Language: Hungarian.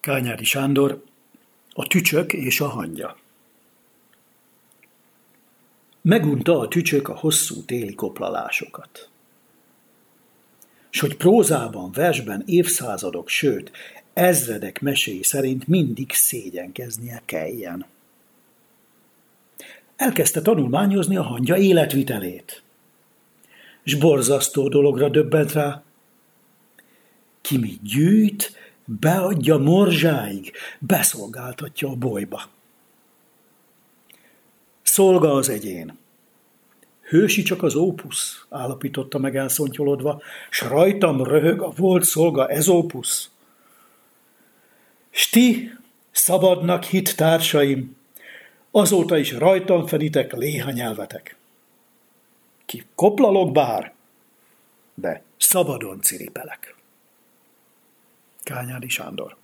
Kányádi Sándor, a tücsök és a hangya. Megunta a tücsök a hosszú téli koplalásokat. S hogy prózában, versben évszázadok, sőt, ezredek meséi szerint mindig szégyenkeznie kelljen. Elkezdte tanulmányozni a hangya életvitelét. S borzasztó dologra döbbent rá. Ki mit gyűjt, beadja morzsáig, beszolgáltatja a bolyba. Szolga az egyén. Hősi csak az ópusz, állapította meg elszontyolodva, s rajtam röhög a volt szolga Ezópusz. S ti, szabadnak hitt társaim, azóta is rajtam feditek léhanyelvetek. Ki koplalok bár, de szabadon ciripelek. Kányádi Sándor.